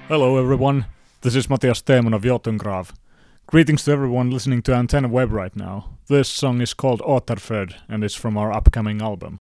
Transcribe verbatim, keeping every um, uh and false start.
Hello everyone, this is Matthias Teeman of Jotungrav. Greetings to everyone listening to Antenna Web right now. This song is called Återfödd and it's from our upcoming album.